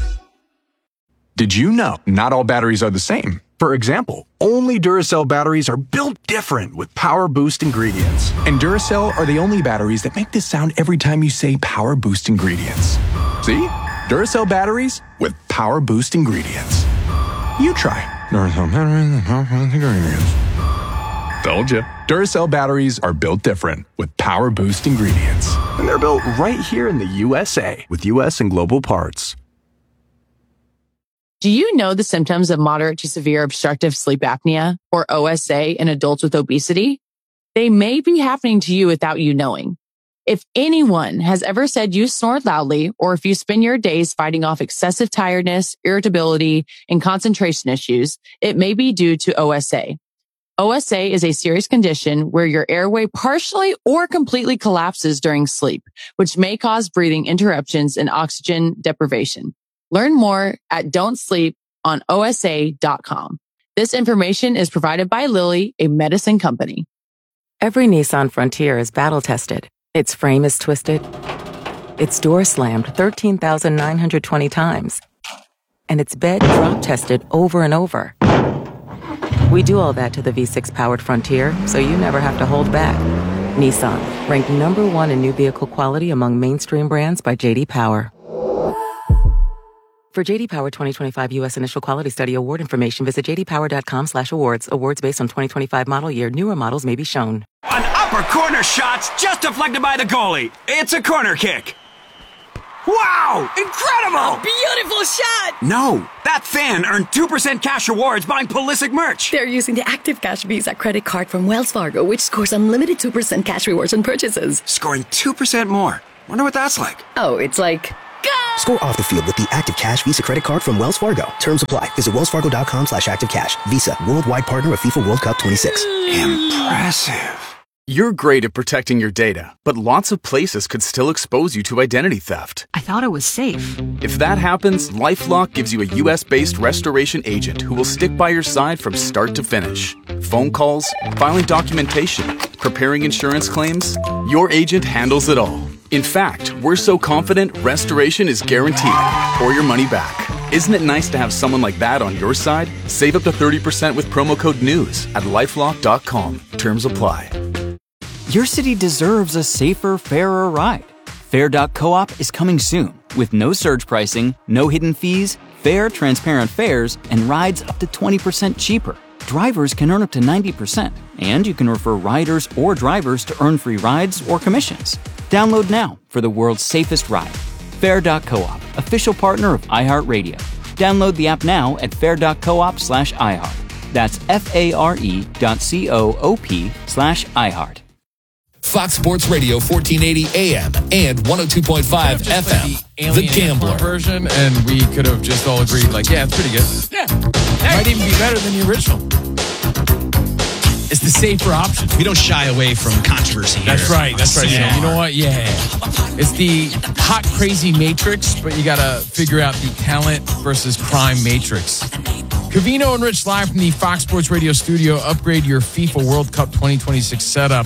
Did you know not all batteries are the same? For example, only Duracell batteries are built different with Power Boost ingredients. And Duracell are the only batteries that make this sound every time you say Power Boost ingredients. See? Duracell batteries with Power Boost ingredients. You try. Duracell batteries with Power Boost ingredients. Told you. Duracell batteries are built different with Power Boost ingredients. And they're built right here in the U S A with U S and global parts. Do you know the symptoms of moderate to severe obstructive sleep apnea, or O S A, in adults with obesity? They may be happening to you without you knowing. If anyone has ever said you snore loudly, or if you spend your days fighting off excessive tiredness, irritability, and concentration issues, it may be due to O S A. O S A is a serious condition where your airway partially or completely collapses during sleep, which may cause breathing interruptions and oxygen deprivation. Learn more at don't sleep on O S A dot com. This information is provided by Lilly, a medicine company. Every Nissan Frontier is battle-tested. Its frame is twisted. Its door slammed thirteen thousand nine hundred twenty times. And its bed drop-tested over and over. We do all that to the V six powered Frontier, so you never have to hold back. Nissan, ranked number one in new vehicle quality among mainstream brands by J D Power. For J D Power twenty twenty-five U S Initial Quality Study award information, visit j d power dot com slash awards. Awards based on twenty twenty-five model year. Newer models may be shown. An upper corner shot's just deflected by the goalie. It's a corner kick. Wow! Incredible! Beautiful shot! No, that fan earned two percent cash rewards buying Pulisic merch. They're using the Active Cash Visa credit card from Wells Fargo, which scores unlimited two percent cash rewards on purchases. Scoring two percent more. Wonder what that's like. Oh, it's like... Score off the field with the Active Cash Visa credit card from Wells Fargo. Terms apply. Visit wellsfargo.com slash active cash. Visa, worldwide partner of FIFA World Cup twenty-six. Impressive. You're great at protecting your data, but lots of places could still expose you to identity theft. I thought it was safe. If that happens, LifeLock gives you a U S-based restoration agent who will stick by your side from start to finish. Phone calls, filing documentation, preparing insurance claims, your agent handles it all. In fact, we're so confident restoration is guaranteed or your money back. Isn't it nice to have someone like that on your side? Save up to thirty percent with promo code NEWS at lifelock dot com. Terms apply. Your city deserves a safer, fairer ride. Fair dot coop is coming soon with no surge pricing, no hidden fees, fair, transparent fares, and rides up to twenty percent cheaper. Drivers can earn up to ninety percent, and you can refer riders or drivers to earn free rides or commissions. Download now for the world's safest ride. Fair dot coop, official partner of iHeartRadio. Download the app now at fair dot coop slash iHeart. That's F-A-R-E dot C-O-O-P slash iHeart. Fox Sports Radio, fourteen eighty A M and one oh two point five F M. The, the Gambler version, and we could have just all agreed, like, yeah, it's pretty good. Yeah. Might even be better than the original. It's the safer option. We don't shy away from controversy here. That's right. That's right. Yeah. You know what? Yeah. It's the hot, crazy Matrix, but you got to figure out the talent versus crime Matrix. Covino and Rich live from the Fox Sports Radio studio. Upgrade your FIFA World Cup twenty twenty-six setup.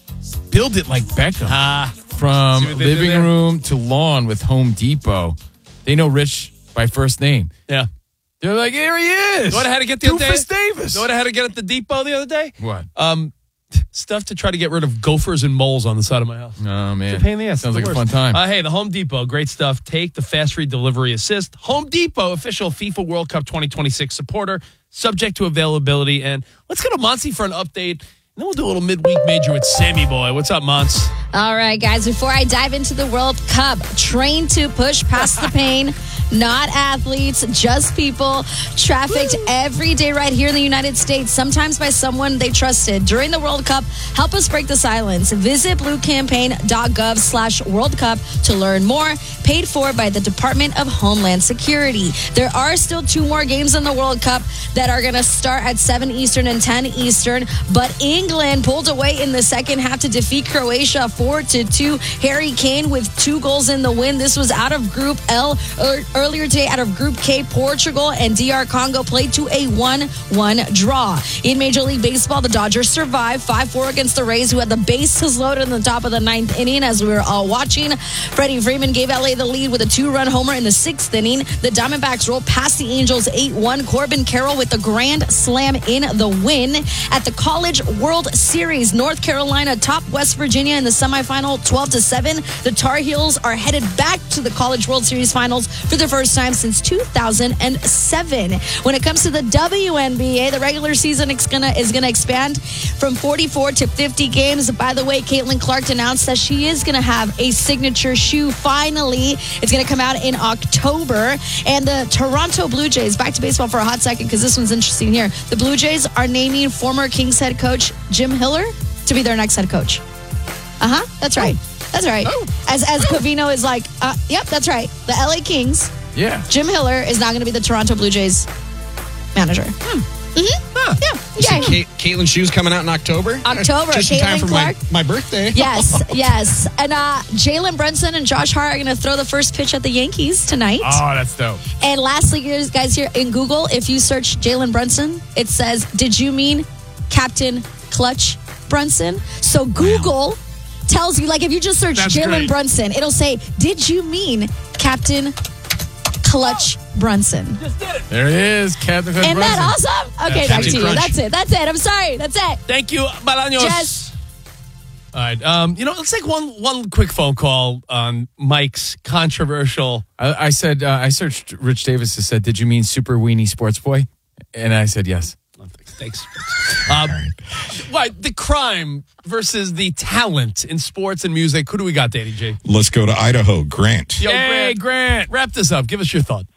Build it like Beckham. Ah, From living room to lawn with Home Depot. They know Rich by first name. Yeah. They're like, here he is. You know what I had to get the other day? Doofus Davis. You know what I had to get at the depot the other day? What? Um, stuff to try to get rid of gophers and moles on the side of my house. Oh, man. It's a pain in the ass. Sounds It's like the a worst. fun time. Uh, hey, the Home Depot, great stuff. Take the fast free delivery assist. Home Depot, official FIFA World Cup twenty twenty-six supporter, subject to availability. And let's go to Monty for an update. And then we'll do a little midweek major with Sammy Boy. What's up, Mons? All right, guys, before I dive into the World Cup, train to push past the pain. Not athletes, just people trafficked every day right here in the United States, sometimes by someone they trusted. During the World Cup, help us break the silence. Visit bluecampaign.gov slash World Cup to learn more. Paid for by the Department of Homeland Security. There are still two more games in the World Cup that are going to start at seven Eastern and ten Eastern, but England pulled away in the second half to defeat Croatia four to two. Harry Kane with two goals in the win. This was out of Group L. Earlier today, out of Group K, Portugal and D R Congo played to a one one draw. In Major League Baseball, the Dodgers survived five four against the Rays, who had the bases loaded in the top of the ninth inning as we were all watching. Freddie Freeman gave L A the lead with a two-run homer in the sixth inning. The Diamondbacks rolled past the Angels eight one. Corbin Carroll with the grand slam in the win. At the College World Series, North Carolina topped West Virginia in the semifinal twelve to seven. The Tar Heels are headed back to the College World Series finals for the first time since two thousand seven. When it comes to the W N B A, the regular season is gonna is gonna expand from forty-four to fifty games. By the way, Caitlin Clark announced that she is gonna have a signature shoe. Finally, it's gonna come out in October. And the Toronto Blue Jays, back to baseball for a hot second because this one's interesting here. The Blue Jays are naming former Kings head coach Jim Hiller to be their next head coach. Uh huh. That's right. That's right. As as Covino is like, uh, yep, that's right. The L A Kings. Yeah. Jim Hiller is now going to be the Toronto Blue Jays manager. Hmm. Mm-hmm. Huh. Yeah. You see Kate, Caitlin Shoes coming out in October? October. Just in time Caitlin for Clark. my, my birthday. Yes, yes. And uh, Jalen Brunson and Josh Hart are going to throw the first pitch at the Yankees tonight. Oh, that's dope. And lastly, guys, here in Google, if you search Jalen Brunson, it says, did you mean Captain Clutch Brunson? So Google wow. tells you, like, if you just search Jalen Brunson, it'll say, did you mean Captain Clutch Brunson? There it is, Captain Clutch Isn't Brunson. that awesome? Okay, back to you. Crunch. That's it. That's it. I'm sorry. That's it. Thank you, Balaños. Yes. All right. Um, you know, let's take one one quick phone call on Mike's controversial. I, I said, uh, I searched Rich Davis and said, did you mean Super Weenie Sports Boy? And I said, yes. Thanks. Um, what, the crime versus the talent in sports and music. Who do we got, Danny G? Let's go to Idaho. Grant. Yo, Grant, Grant, wrap this up. Give us your thought.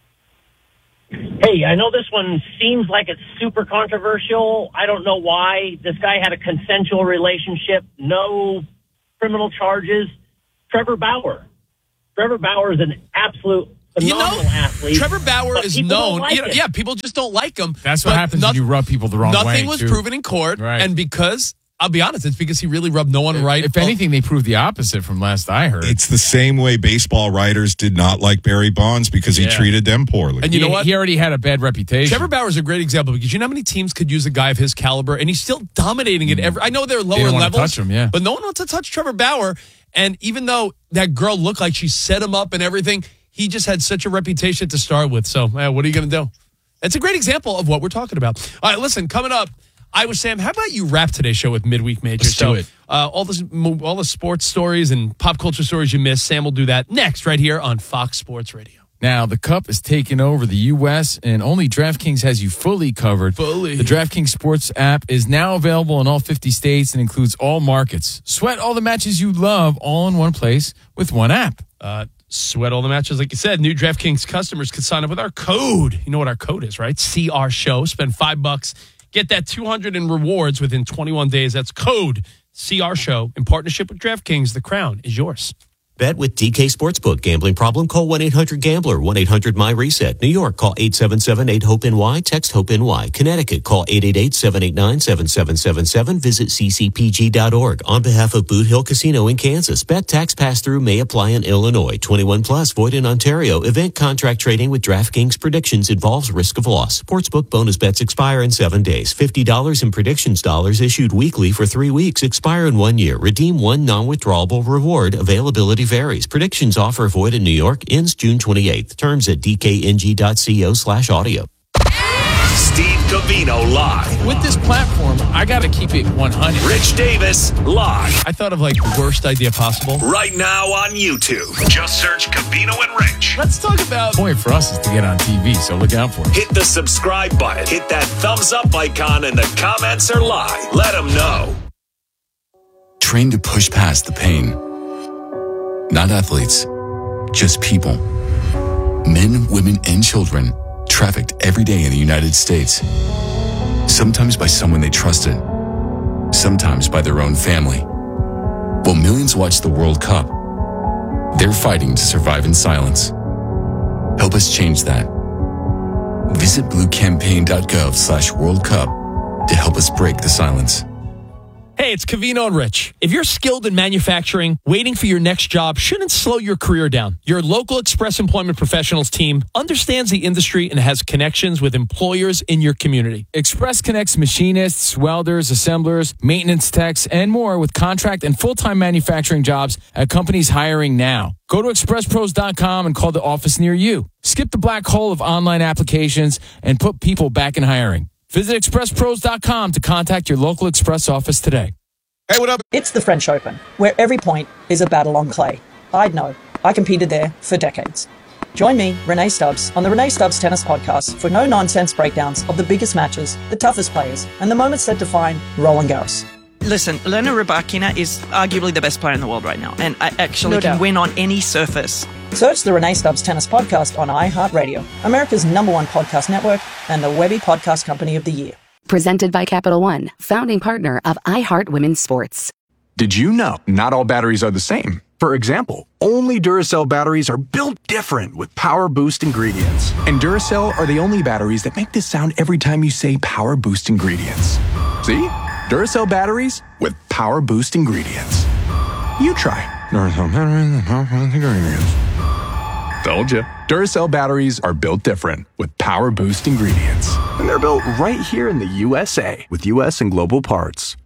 Hey, I know this one seems like it's super controversial. I don't know why. This guy had a consensual relationship, no criminal charges. Trevor Bauer. Trevor Bauer is an absolute phenomenal you know, athlete. Trevor Bauer is known. Like you know, yeah, people just don't like him. That's what But happens noth- when you rub people the wrong way. Nothing was too. proven in court. Right. And because, I'll be honest, it's because he really rubbed no one right. If anything, they proved the opposite from last I heard. It's the same way baseball writers did not like Barry Bonds because he Yeah. treated them poorly. And you know what? He already had a bad reputation. Trevor Bauer is a great example because you know how many teams could use a guy of his caliber, and he's still dominating it. Every I know they're lower don't wanna levels, touch him, yeah. but no one wants to touch Trevor Bauer. And even though that girl looked like she set him up and everything, he just had such a reputation to start with. So, uh, what are you going to do? It's a great example of what we're talking about. All right, listen, coming up, I was Sam. How about you wrap today's show with Midweek Major? Let's so, do it. Uh, all the all the sports stories and pop culture stories you missed, Sam will do that next right here on Fox Sports Radio. Now, the Cup is taking over the U S, and only DraftKings has you fully covered. Fully. The DraftKings Sports app is now available in all fifty states and includes all markets. Sweat all the matches you love all in one place with one app. Uh, sweat all the matches. Like you said, new DraftKings customers can sign up with our code. You know what our code is, right? C R Show. Spend five bucks. Get that two hundred in rewards within twenty-one days. That's code C R Show in partnership with DraftKings. The crown is yours. Bet with D K Sportsbook. Gambling problem? Call one eight hundred gambler. one eight hundred my reset. New York, call eight seven seven eight hope N Y. Text HOPE-NY. Connecticut, call eight eight eight seven eight nine seven seven seven seven. Visit c c p g dot org. On behalf of Boot Hill Casino in Kansas, bet tax pass-through may apply in Illinois. twenty-one plus, void in Ontario. Event contract trading with DraftKings predictions involves risk of loss. Sportsbook bonus bets expire in seven days. fifty dollars in predictions dollars issued weekly for three weeks. Expire in one year. Redeem one non-withdrawable revard. Availability varies. Predictions offer void in New York. Ends June twenty-eighth. Terms at d k n g dot co slash audio. Steve Covino live. With this platform, I got to keep it one hundred. Rich Davis live. I thought of like the worst idea possible. Right now on YouTube. Just search Covino and Rich. Let's talk about. The point for us is to get on T V, so look out for it. Hit the subscribe button. Hit that thumbs up icon, and the comments are live. Let them know. Train to push past the pain. Not athletes, just people. Men, women, and children trafficked every day in the United States. Sometimes by someone they trusted, sometimes by their own family. While millions watch the World Cup, they're fighting to survive in silence. Help us change that. Visit bluecampaign.gov slash World Cup to help us break the silence. Hey, it's Covino and Rich. If you're skilled in manufacturing, waiting for your next job shouldn't slow your career down. Your local Express Employment Professionals team understands the industry and has connections with employers in your community. Express connects machinists, welders, assemblers, maintenance techs, and more with contract and full-time manufacturing jobs at companies hiring now. Go to express pros dot com and call the office near you. Skip the black hole of online applications and put people back in hiring. Visit express pros dot com to contact your local Express office today. Hey, what up? It's the French Open, where every point is a battle on clay. I'd know. I competed there for decades. Join me, Renee Stubbs, on the Renee Stubbs Tennis Podcast for no-nonsense breakdowns of the biggest matches, the toughest players, and the moments that define Roland Garros. Listen, Elena Rybakina is arguably the best player in the world right now, and I actually No can doubt. win on any surface. Search the Renee Stubbs Tennis Podcast on iHeartRadio, America's number one podcast network, and the Webby Podcast Company of the Year. Presented by Capital One, founding partner of iHeart Women's Sports. Did you know not all batteries are the same? For example, only Duracell batteries are built different with Power Boost ingredients. And Duracell are the only batteries that make this sound every time you say Power Boost ingredients. See? Duracell batteries with Power Boost ingredients. You try. Duracell batteries with Power Boost ingredients. Told you. Duracell batteries are built different with Power Boost ingredients. And they're built right here in the U S A with U S and global parts.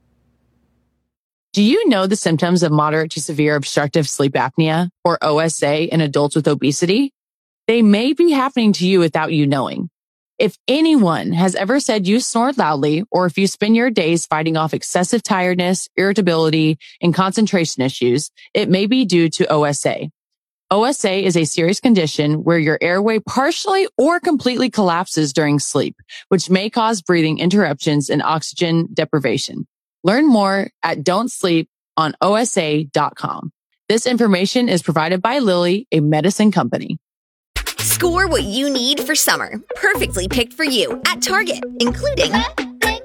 Do you know the symptoms of moderate to severe obstructive sleep apnea, or O S A, in adults with obesity? They may be happening to you without you knowing. If anyone has ever said you snore loudly, or if you spend your days fighting off excessive tiredness, irritability, and concentration issues, it may be due to O S A. O S A is a serious condition where your airway partially or completely collapses during sleep, which may cause breathing interruptions and oxygen deprivation. Learn more at don't sleep on O S A dot com. This information is provided by Lilly, a medicine company. Score what you need for summer, perfectly picked for you at Target, including Up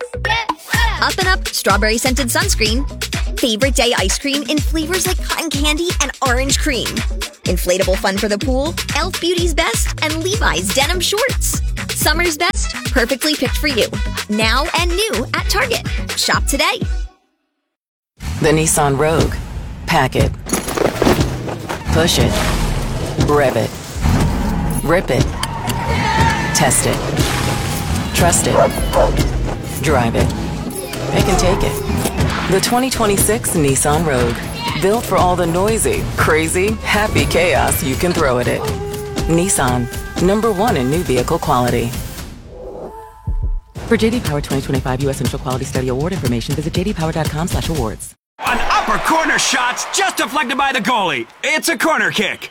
and Up strawberry scented sunscreen, favorite day ice cream in flavors like cotton candy and orange cream, inflatable fun for the pool, e l f Beauty's Best, and Levi's denim shorts. Summer's best, perfectly picked for you, now and new at Target. Shop today. The Nissan Rogue. Pack it. Push it. Rev it. Rip it. Test it. Trust it. Drive it. It can take it. The twenty twenty-six Nissan Rogue. Built for all the noisy, crazy, happy chaos you can throw at it. Nissan. Number one in new vehicle quality. For J D Power twenty twenty-five U S Initial Quality Study Award information, visit j d power dot com slash awards. An upper corner shot's just deflected by the goalie. It's a corner kick.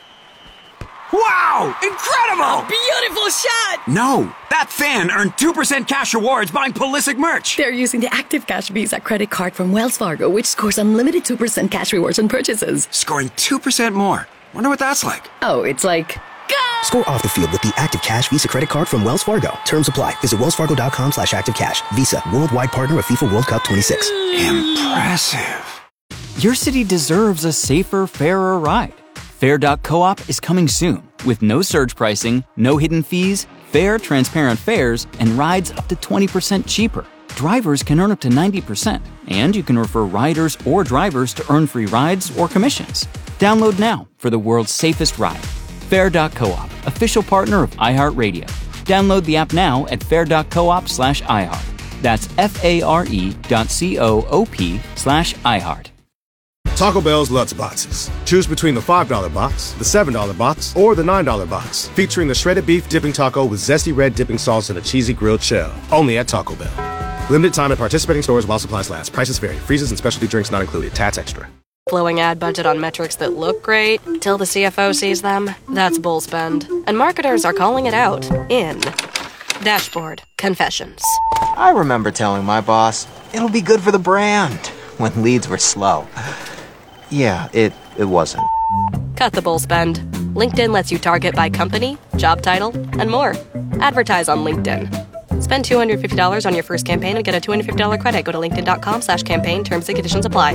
Wow! Incredible! Beautiful shot! No, that fan earned two percent cash rewards buying Pulisic merch. They're using the Active Cash Visa credit card from Wells Fargo, which scores unlimited two percent cash rewards on purchases. Scoring two percent more. Wonder what that's like. Oh, it's like... Score off the field with the Active Cash Visa credit card from Wells Fargo. Terms apply. Visit wells fargo dot com slash active cash. Visa, worldwide partner of FIFA World Cup twenty-six. Impressive. Your city deserves a safer, fairer ride. Fair dot coop is coming soon with no surge pricing, no hidden fees, fair, transparent fares, and rides up to twenty percent cheaper. Drivers can earn up to ninety percent, and you can refer riders or drivers to earn free rides or commissions. Download now for the world's safest ride. Fair dot coop, official partner of iHeartRadio. Download the app now at fair dot coop slash iHeart. That's F-A-R-E dot C-O-O-P slash iHeart. Taco Bell's Lutz Boxes. Choose between the five dollar box, the seven dollar box, or the nine dollar box, featuring the shredded beef dipping taco with zesty red dipping sauce and a cheesy grilled shell. Only at Taco Bell. Limited time at participating stores while supplies last. Prices vary. Freezes and specialty drinks not included. Tats extra. Blowing ad budget on metrics that look great till the C F O sees them? That's bull spend. And marketers are calling it out in Dashboard Confessions. I remember telling my boss, it'll be good for the brand, when leads were slow. Yeah, it, it wasn't. Cut the bull spend. LinkedIn lets you target by company, job title, and more. Advertise on LinkedIn. Spend two hundred fifty dollars on your first campaign and get a two hundred fifty dollars credit. Go to linkedin dot com slash campaign. Terms and conditions apply.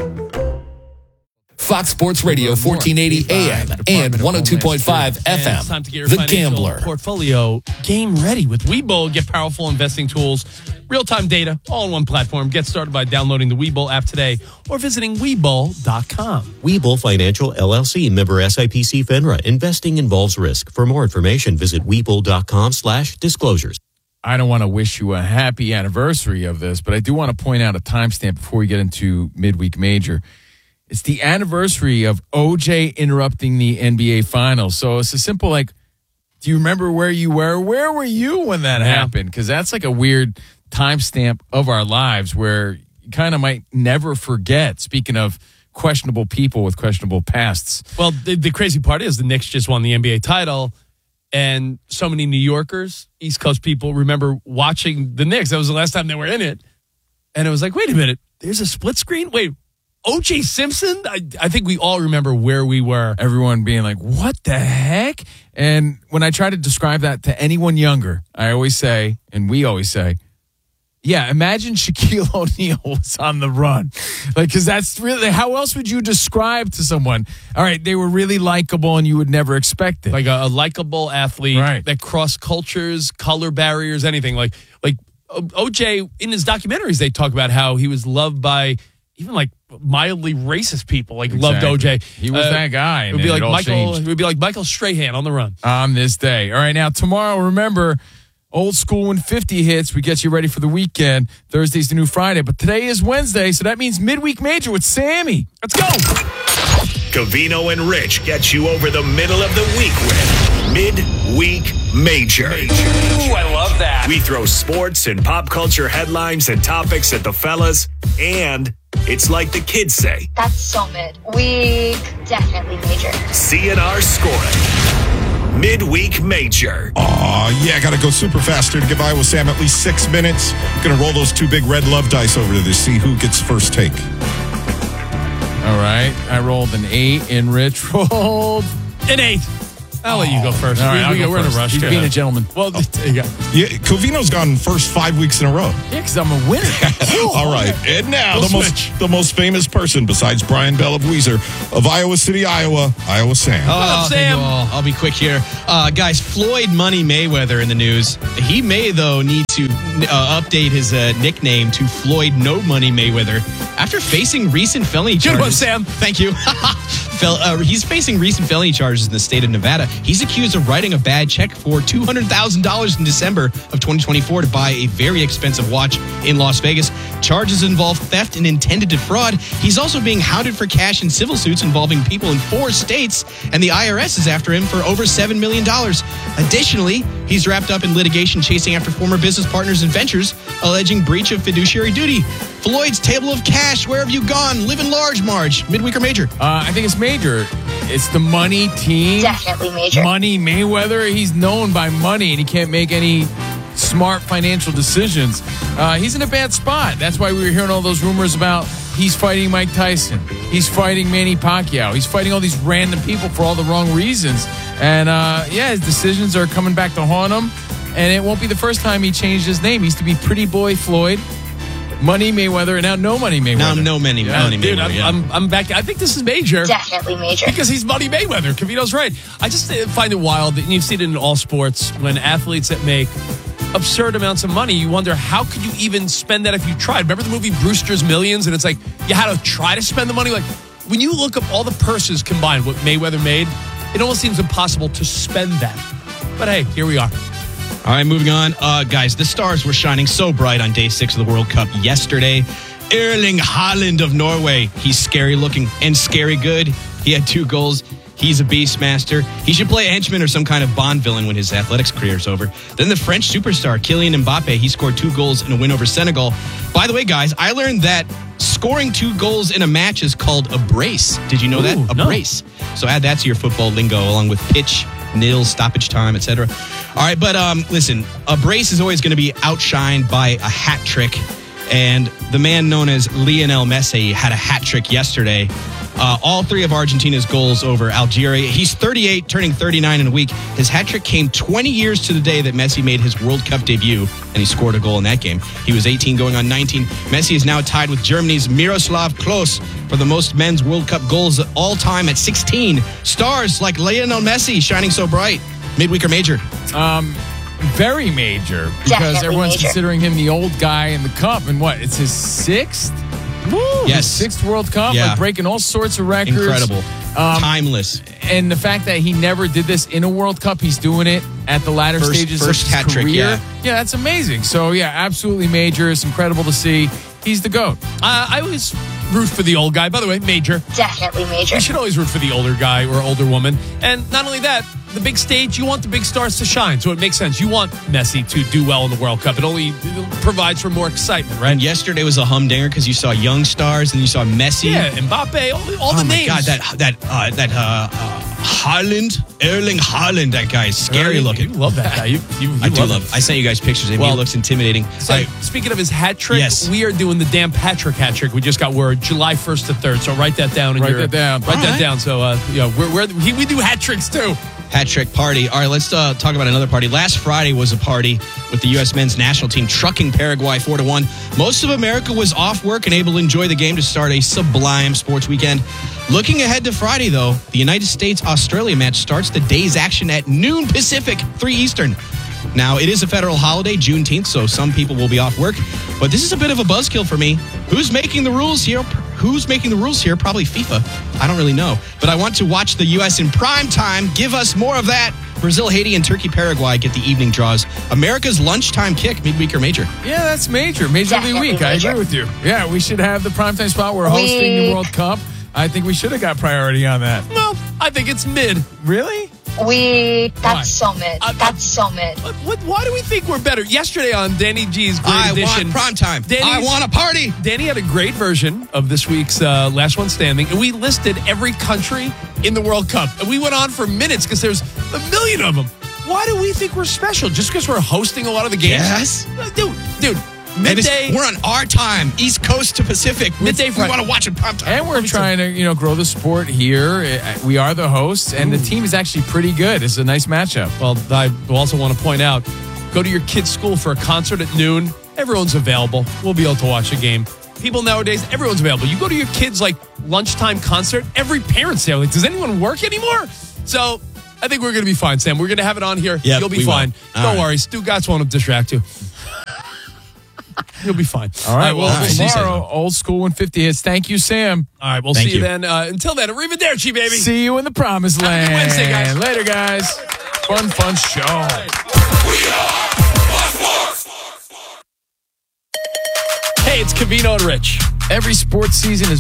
Fox Sports Radio, fourteen eighty A M and one oh two point five F M. It's time to get your The financial Gambler. portfolio game ready with Webull. Get powerful investing tools, real-time data, all in one platform. Get started by downloading the Webull app today or visiting webull dot com. Webull Financial, L L C, member S I P C FINRA. Investing involves risk. For more information, visit webull dot com slash disclosures. I don't want to wish you a happy anniversary of this, but I do want to point out a timestamp before we get into midweek major. It's the anniversary of O J interrupting the N B A Finals. So it's a simple, like, do you remember where you were? Where were you when that Yeah. happened? Because that's like a weird timestamp of our lives where you kind of might never forget, speaking of questionable people with questionable pasts. Well, the, the crazy part is the Knicks just won the N B A title, and so many New Yorkers, East Coast people, remember watching the Knicks. That was the last time they were in it. And it was like, wait a minute, there's a split screen? Wait, O J Simpson? I, I think we all remember where we were. Everyone being like, what the heck? And when I try to describe that to anyone younger, I always say, and we always say, yeah, imagine Shaquille O'Neal was on the run. Like, because that's really, how else would you describe to someone? All right, they were really likable and you would never expect it. Like a, a likable athlete Right. that crossed cultures, color barriers, anything. Like, like O- O J, in his documentaries, they talk about how he was loved by even like mildly racist people. Like, loved O J. He was that guy, It and would be then like it all Michael. changed. It would be like Michael Strahan on the run. On this day. All right, now tomorrow, remember, old school when fifty hits, we get you ready for the weekend. Thursday's the new Friday, but today is Wednesday, so that means midweek major with Sammy. Let's go. Covino and Rich get you over the middle of the week with Midweek Major. Ooh, I love that. We throw sports and pop culture headlines and topics at the fellas and It's like the kids say. That's so mid. Weak. Definitely major. C N R scoring. Midweek Major. Aw, yeah, got to go super fast here to give Iowa Sam at least six minutes. Going to roll those two big red love dice over there to see who gets first take. All right. I rolled an eight, and Rich rolled an eight. I'll let you go first. All right, we, I'll we, go we're first. in a rush. He's to, being uh, a gentleman. Well, oh. there you go. Yeah, Covino's gone first five weeks in a row. Yeah, because I'm a winner. All right. And now, We'll the switch. most the most famous person besides Brian Bell of Weezer of Iowa City, Iowa, Iowa Sam. Oh, up, thank Sam? you all. I'll be quick here. Uh, guys, Floyd Money Mayweather in the news. He may, though, need to uh, update his uh, nickname to Floyd No Money Mayweather after facing recent felony Good charges. one, Sam. Thank you. Fel- uh, he's facing recent felony charges in the state of Nevada. He's accused of writing a bad check for two hundred thousand dollars in December of twenty twenty-four to buy a very expensive watch in Las Vegas. Charges involve theft and intended defraud. He's also being hounded for cash in civil suits involving people in four states, and the I R S is after him for over seven million dollars. Additionally, he's wrapped up in litigation chasing after former business partners and ventures, alleging breach of fiduciary duty. Floyd's table of cash, where have you gone? Living large, Marge. Midweek or major? Uh, I think it's major. It's the money team. Definitely major. Money Mayweather. He's known by money, and he can't make any smart financial decisions. Uh, he's in a bad spot. That's why we were hearing all those rumors about he's fighting Mike Tyson. He's fighting Manny Pacquiao. He's fighting all these random people for all the wrong reasons. And, uh, yeah, his decisions are coming back to haunt him. And it won't be the first time he changed his name. He used to be Pretty Boy Floyd, Money Mayweather, and now No Money Mayweather. Now no money, Yeah, money dude, Mayweather. I'm, yeah. I'm, I'm back. I think this is major. Definitely major. Because he's Money Mayweather. Cavito's right. I just uh, find it wild that you've seen it in all sports when athletes that make absurd amounts of money, you wonder how could you even spend that if you tried. Remember the movie Brewster's Millions? And it's like you had to try to spend the money. Like when you look up all the purses combined, what Mayweather made, it almost seems impossible to spend that. But hey, here we are. All right, moving on. Uh, guys, the stars were shining so bright on day six of the World Cup yesterday. Erling Haaland of Norway. He's scary looking and scary good. He had two goals. He's a beastmaster. He should play a henchman or some kind of Bond villain when his athletics career is over. Then the French superstar, Kylian Mbappe, he scored two goals in a win over Senegal. By the way, guys, I learned that scoring two goals in a match is called a brace. Did you know Ooh, that? A no. brace. So add that to your football lingo along with pitch, nil, stoppage time, et cetera. All right, but um, listen, a brace is always going to be outshined by a hat trick. And the man known as Lionel Messi had a hat trick yesterday. Uh, all three of Argentina's goals over Algeria. He's thirty-eight, turning thirty-nine in a week. His hat trick came twenty years to the day that Messi made his World Cup debut, and he scored a goal in that game. He was eighteen going on nineteen. Messi is now tied with Germany's Miroslav Klose for the most men's World Cup goals of all time at sixteen. Stars like Lionel Messi shining so bright. Midweek or major? Um, very major because Definitely everyone's major. considering him the old guy in the cup. And what? It's his sixth? Woo, Yes. his sixth World Cup. Yeah. Like breaking all sorts of records. Incredible. Um, Timeless. And the fact that he never did this in a World Cup, he's doing it at the latter First- stages first of his hat career. trick, yeah. yeah, that's amazing. So, yeah, absolutely major. It's incredible to see. He's the GOAT. Uh, I always root for the old guy. By the way, major. Definitely major. You should always root for the older guy or older woman. And not only that, the big stage, you want the big stars to shine. So it makes sense. You want Messi to do well in the World Cup. It only provides for more excitement, right? And yesterday was a humdinger because you saw young stars and you saw Messi. Yeah, Mbappe, all, the- all oh the my names. God, that that uh, that uh, uh, Haaland, Erling Haaland, that guy is scary Erling, looking. You love that guy. You, you, you I do love love. him. I sent you guys pictures of him. Well, he looks intimidating. So, I- speaking of his hat trick, Yes. we are doing the Dan Patrick hat trick. We just got word July first to third. So write that down. In Write your, that down. Write All that right. down. So uh, yeah, we're, we're he, we do hat tricks too. Hat trick party. All right, let's uh, talk about another party. Last Friday was a party with the U S men's national team trucking Paraguay four to one. Most of America was off work and able to enjoy the game to start a sublime sports weekend. Looking ahead to Friday, though, the United States-Australia match starts the day's action at noon Pacific, three Eastern. Now, it is a federal holiday, Juneteenth, so some people will be off work. But this is a bit of a buzzkill for me. Who's making the rules here? Who's making the rules here? Probably FIFA. I don't really know. But I want to watch the U S in prime time. Give us more of that. Brazil, Haiti, and Turkey, Paraguay get the evening draws. America's lunchtime kick, midweek or major? Yeah, that's major. Major of the Definitely week. I major. agree with you. Yeah, we should have the primetime spot. We're hosting the Week. World Cup. I think we should have got priority on that. Well, I think it's mid. Really? We, that's Why? so mid. Uh, That's so mid. What, what, why do we think we're better? Yesterday on Danny G's Great I Edition. want prime time. I Danny's- want a party. Danny had a great version of this week's uh, Last One Standing, and we listed every country in the World Cup. And we went on for minutes because there's a million of them. Why do we think we're special? Just because we're hosting a lot of the games? Yes. Uh, Dude, dude, And it's- midday. We're on our time, East Coast to Pacific. Midday We Friday. want to watch it prime time. And we're trying to, you know, grow the sport here. Uh, We are the hosts, and the team is actually pretty good. It's a nice matchup. Well, I also want to point out, go to your kid's school for a concert at noon. Everyone's available. We'll be able to watch a game. People nowadays, everyone's available. You go to your kid's like lunchtime concert, every parent's there. Like, does anyone work anymore? So I think we're going to be fine, Sam. We're going to have it on here. Yep, You'll be we fine. will. Don't All worry. Stu Gatz won't distract you. You'll be fine. All right, well, well, we'll see you tomorrow, then. old school one fifty hits. Thank you, Sam. All right, we'll Thank see you, you. then. Uh, until then, arrivederci, baby. See you in the promised Have a land. good Wednesday, guys. Later, guys. Fun, fun show. Hey, it's Cavino and Rich. Every sports season is